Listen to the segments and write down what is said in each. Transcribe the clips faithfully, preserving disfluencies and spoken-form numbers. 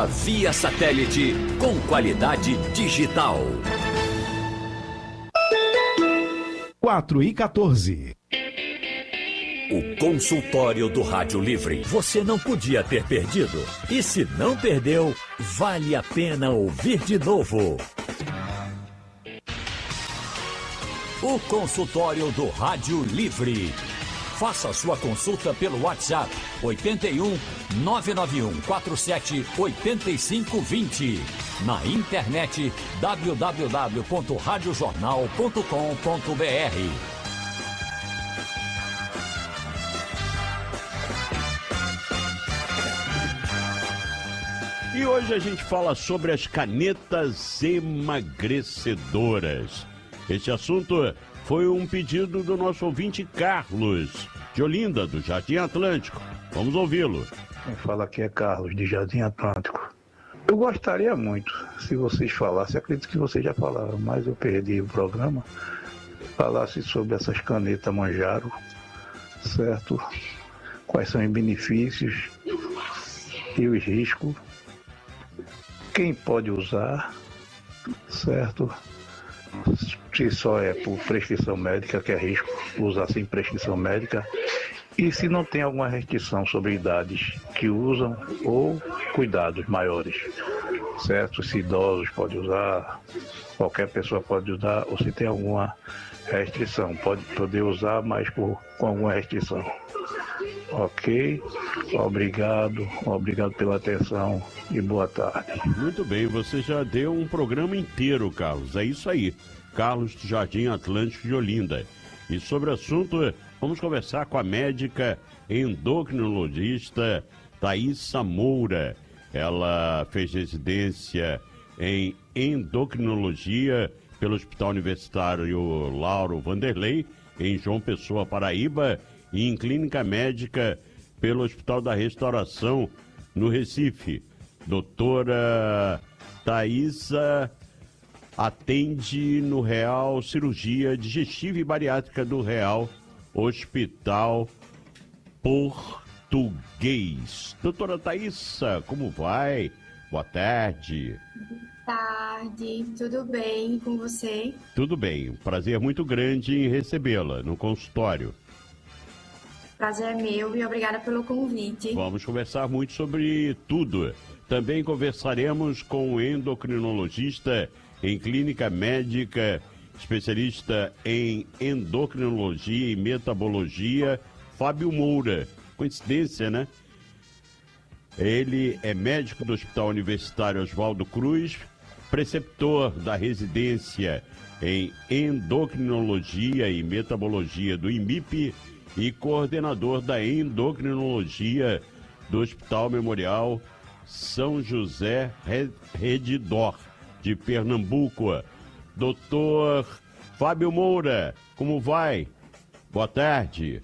Programa via satélite com qualidade digital. quatro e quatorze. O consultório do Rádio Livre. Você não podia ter perdido. E se não perdeu, vale a pena ouvir de novo. O consultório do Rádio Livre. Faça sua consulta pelo WhatsApp oito um nove nove um quatro sete oito cinco dois zero. Na internet w w w ponto rádio jornal ponto com ponto b r. E hoje a gente fala sobre as canetas emagrecedoras. Este assunto foi um pedido do nosso ouvinte Carlos, de Olinda, do Jardim Atlântico. Vamos ouvi-lo. Quem fala aqui é Carlos, de Jardim Atlântico. Eu gostaria muito, se vocês falassem, acredito que vocês já falaram, mas eu perdi o programa, falasse sobre essas canetas Manjaro, certo? Quais são os benefícios e os riscos, quem pode usar, certo? Se só é por prescrição médica, que é risco usar sem prescrição médica, e se não tem alguma restrição sobre idades que usam ou cuidados maiores, certo? Se idosos podem usar, qualquer pessoa pode usar, ou se tem alguma restrição, pode poder usar, mas por, com alguma restrição. Ok? Obrigado, obrigado pela atenção e boa tarde. Muito bem, você já deu um programa inteiro, Carlos. É isso aí. Carlos do Jardim Atlântico de Olinda. E sobre o assunto, vamos conversar com a médica endocrinologista Thaísa Moura. Ela fez residência em endocrinologia pelo Hospital Universitário Lauro Vanderlei, em João Pessoa, Paraíba, e em clínica médica pelo Hospital da Restauração, no Recife. Doutora Thaísa atende no Real Cirurgia Digestiva e Bariátrica do Real Hospital Português. Doutora Thaísa, como vai? Boa tarde. Boa tarde, tudo bem com você? Tudo bem, um prazer muito grande em recebê-la no consultório. Prazer é meu e obrigada pelo convite. Vamos conversar muito sobre tudo. Também conversaremos com o endocrinologista em clínica médica, especialista em endocrinologia e metabologia, Fábio Moura. Coincidência, né? Ele é médico do Hospital Universitário Oswaldo Cruz, preceptor da residência em endocrinologia e metabologia do I M I P e coordenador da endocrinologia do Hospital Memorial São José Redidor, de Pernambuco. Doutor Fábio Moura, como vai? Boa tarde.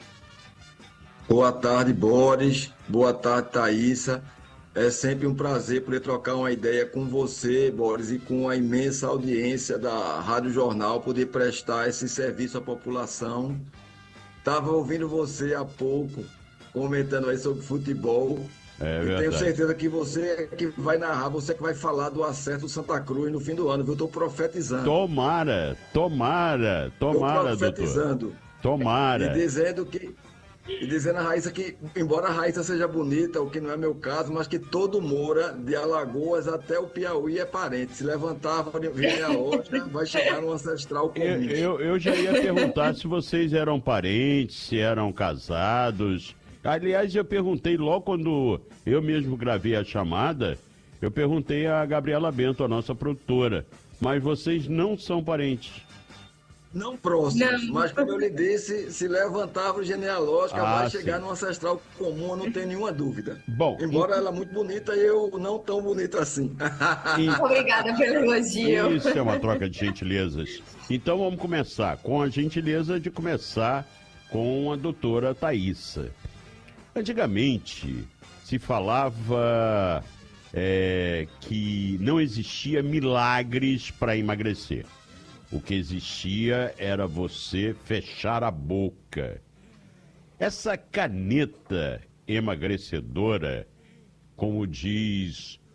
Boa tarde, Boris. Boa tarde, Thaísa. É sempre um prazer poder trocar uma ideia com você, Boris, e com a imensa audiência da Rádio Jornal, poder prestar esse serviço à população. Estava ouvindo você há pouco, comentando aí sobre futebol. É e verdade. tenho certeza que você é que vai narrar, você é que vai falar do acesso do Santa Cruz no fim do ano, viu? Estou profetizando. Tomara, tomara, tomara, Estou profetizando. doutor. Tomara. E dizendo que... E dizendo a Raíssa que, embora a Raíssa seja bonita, o que não é meu caso, mas que todo Moura, de Alagoas até o Piauí, é parente. Se levantava, vinha a outra, vai chegar no ancestral comum. Eu, eu, eu já ia perguntar se vocês eram parentes, se eram casados. Aliás, eu perguntei logo quando eu mesmo gravei a chamada, eu perguntei a Gabriela Bento, a nossa produtora, mas vocês não são parentes. Não próximos, Não. mas como eu lhe disse, se levantar a árvore genealógica, Ah, vai chegar sim. no ancestral comum, eu não tenho nenhuma dúvida. Bom, Embora ela muito bonita e eu não tão bonita assim. Obrigada pelo elogio. Isso é uma troca de gentilezas. Então vamos começar com a gentileza de começar com a doutora Thaísa. Antigamente se falava é, que não existia milagres para emagrecer. O que existia era você fechar a boca. Essa caneta emagrecedora, como diz